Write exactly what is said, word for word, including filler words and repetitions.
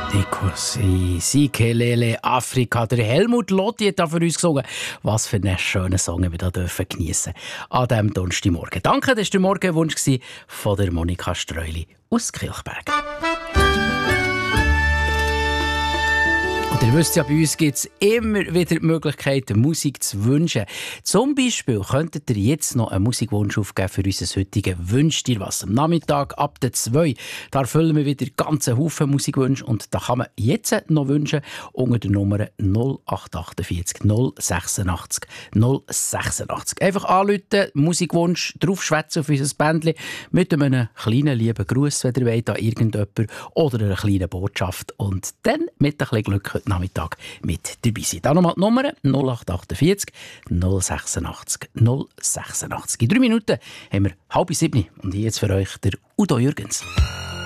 Nikosi, Sikelele, Afrika. Der Helmut Lotti hat da für uns gesungen. Was für einen schönen Song wir hier dürfen geniessen an diesem Donnerstagmorgen. Danke, das war der Morgenwunsch von der Monika Streuli aus Kilchberg. Und ihr wisst ja, bei uns gibt es immer wieder die Möglichkeit, Musik zu wünschen. Zum Beispiel könntet ihr jetzt noch einen Musikwunsch aufgeben für unser heutiges «Wünsch dir was». Am Nachmittag ab der zwei, da erfüllen wir wieder ganzen Haufen Musikwünsche und da kann man jetzt noch wünschen unter der Nummer null acht vier acht null sechsundachtzig null sechsundachtzig. Einfach anrufen, Musikwunsch draufschwätzen auf unser Bändchen mit einem kleinen lieben Gruß, wenn ihr wollt, an irgendjemand oder einer kleinen Botschaft und dann mit ein bisschen Glück heute Nachmittag mit dabei sein. Dann nochmal die Nummer null acht vier acht null sechsundachtzig null sechsundachtzig. In drei Minuten haben wir halb sieben und jetzt für euch der Udo Jürgens.